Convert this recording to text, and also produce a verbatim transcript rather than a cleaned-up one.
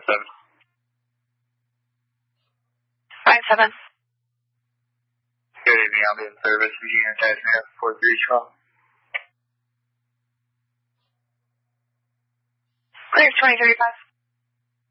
five seven. five seven. Good evening, I'll be in service. Virginia Casimir, four three twelve. Clear twenty thirty-five.